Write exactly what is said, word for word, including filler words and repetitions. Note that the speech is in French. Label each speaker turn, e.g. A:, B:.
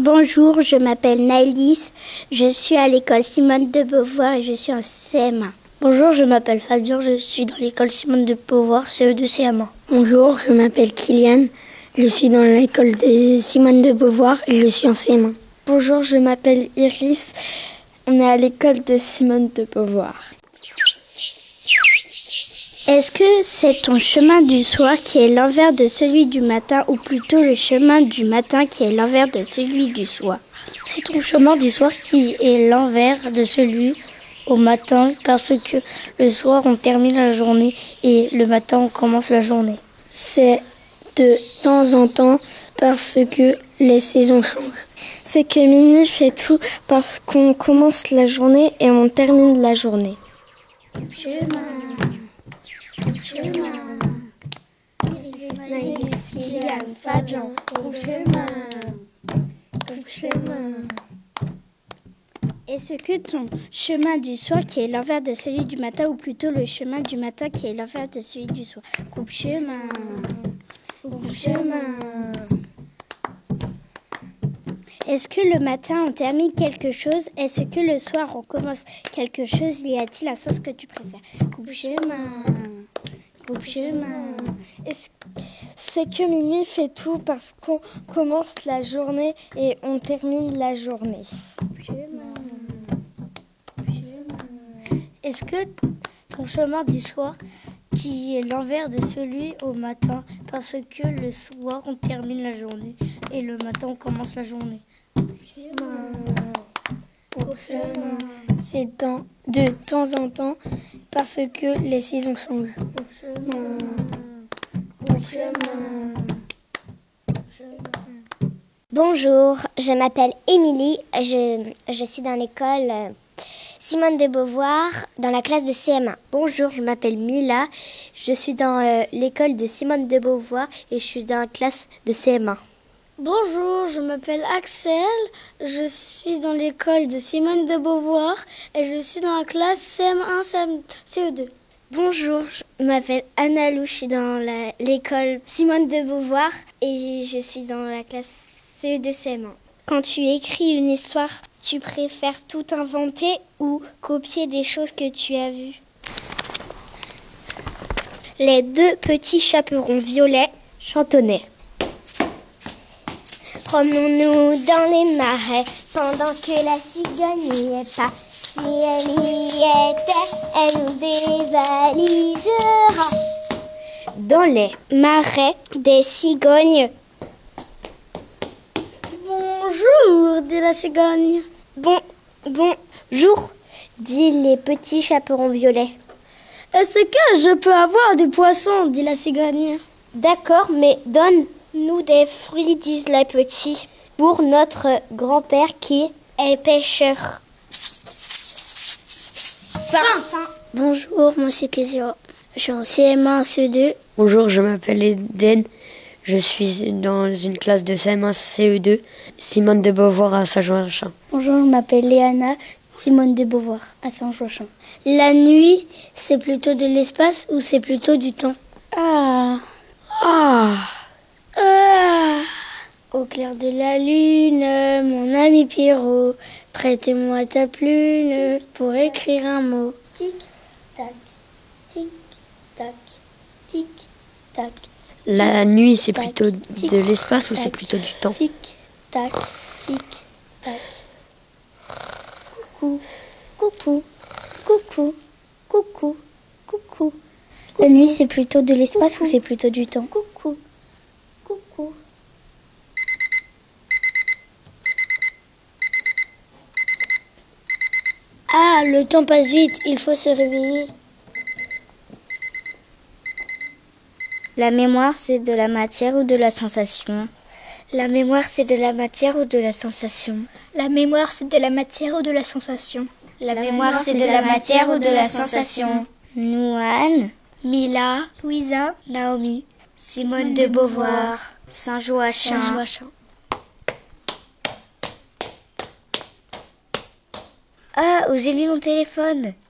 A: Bonjour, je m'appelle Naïlis, je suis à l'école Simone de Beauvoir et je suis en C M un.
B: Bonjour, je m'appelle Fabien, je suis dans l'école Simone de Beauvoir, C E deux C M un.
C: Bonjour, je m'appelle Kylian, je suis dans l'école de Simone de Beauvoir et je suis en C M un.
D: Bonjour, je m'appelle Iris, on est à l'école de Simone de Beauvoir.
A: Est-ce que c'est ton chemin du soir qui est l'envers de celui du matin ou plutôt le chemin du matin qui est l'envers de celui du soir?
B: C'est ton chemin du soir qui est l'envers de celui au matin parce que le soir on termine la journée et le matin on commence la journée.
C: C'est de temps en temps parce que les saisons changent.
D: C'est que minuit fait tout parce qu'on commence la journée et on termine la journée.
A: Chemin. Chemin, Naïlis, Kylian, Fabien, au chemin, au chemin. Est-ce que ton chemin du soir qui est l'envers de celui du matin ou plutôt le chemin du matin qui est l'envers de celui du soir? Coupe chemin, coupe chemin. Est-ce que le matin on termine quelque chose? Est-ce que le soir on commence quelque chose? Y a-t-il un sens que tu préfères? Coupe chemin.
D: C'est que minuit fait tout parce qu'on commence la journée et on termine la journée.
B: Est-ce que ton chemin du soir qui est l'envers de celui au matin parce que le soir on termine la journée et le matin on commence la journée?
C: C'est dans, de temps en temps parce que les saisons changent.
E: Bonjour, je m'appelle Émilie, je, je suis dans l'école Simone de Beauvoir, dans la classe de C M un.
F: Bonjour, je m'appelle Mila, je suis dans euh, l'école de Simone de Beauvoir et je suis dans la classe de C M un.
B: Bonjour, je m'appelle Axel, je suis dans l'école de Simone de Beauvoir et je suis dans la classe C M un C E deux.
F: Bonjour, je m'appelle Anna Lou, je suis dans la, l'école Simone de Beauvoir et je suis dans la classe C E deux C M un.
E: Quand tu écris une histoire, tu préfères tout inventer ou copier des choses que tu as vues? Les deux petits chaperons violets chantonnaient. Promenons-nous dans les marais pendant que la cigogne n'y est pas. Si elle y était, elle nous dévalisera. Dans les marais des cigognes.
B: Bonjour, dit la cigogne.
E: Bon, bonjour, dit les petits chaperons violets.
B: Est-ce que je peux avoir des poissons, dit la cigogne.
E: D'accord, mais donne-nous des fruits, disent les petits, pour notre grand-père qui est pêcheur. Fin.
B: Bonjour, moi c'est Kézio. Je suis en C M un C E deux.
G: Bonjour, je m'appelle Eden. Je suis dans une classe de C M un C E deux, Simone de Beauvoir à Saint-Joachim.
B: Bonjour, je m'appelle Léana, Simone de Beauvoir à Saint-Joachim. La nuit, c'est plutôt de l'espace ou c'est plutôt du temps? Ah.
G: Ah.
B: Ah. Au clair de la lune, mon ami Pierrot, prête-moi ta plume pour écrire un mot. Tic, tac, tic, tac, tic, tac.
G: La nuit, c'est plutôt de l'espace ou c'est plutôt du temps?
B: Tic, tac, tic, tac. Coucou, coucou, coucou, coucou, coucou. La nuit, c'est plutôt de l'espace ou c'est plutôt du temps?
E: Coucou, coucou.
B: Ah, le temps passe vite, il faut se réveiller.
F: La mémoire, c'est de la matière ou de la sensation?
E: La mémoire, c'est de la matière ou de la sensation?
B: La mémoire, c'est de la matière ou de la sensation?
E: La, la mémoire, c'est de, de la matière ou de la sensation?
F: Nouane,
E: Mila,
B: Louisa,
E: Naomi, Simone de Beauvoir,
F: Saint-Joachim.
E: Saint-Joachim.
F: Ah, où j'ai mis mon téléphone?